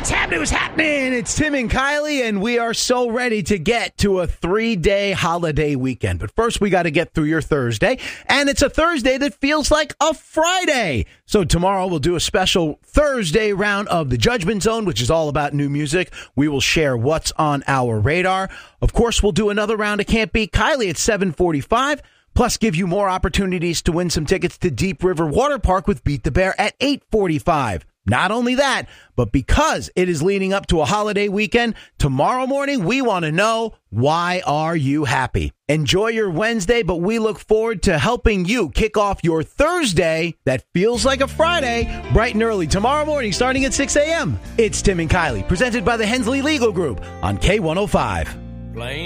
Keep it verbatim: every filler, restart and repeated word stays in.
What's happening? What's happening? It's Tim and Kylie, and we are so ready to get to a three-day holiday weekend. But first, we got to get through your Thursday, and it's a Thursday that feels like a Friday. So tomorrow, we'll do a special Thursday round of the Judgment Zone, which is all about new music. We will share what's on our radar. Of course, we'll do another round of Can't Beat Kylie at seven forty-five. Plus, give you more opportunities to win some tickets to Deep River Water Park with Beat the Bear at eight forty-five. Not only that, but because it is leading up to a holiday weekend, tomorrow morning we want to know, why are you happy? Enjoy your Wednesday, but we look forward to helping you kick off your Thursday that feels like a Friday bright and early tomorrow morning starting at six a.m. It's Tim and Kylie, presented by the Hensley Legal Group on K one oh five.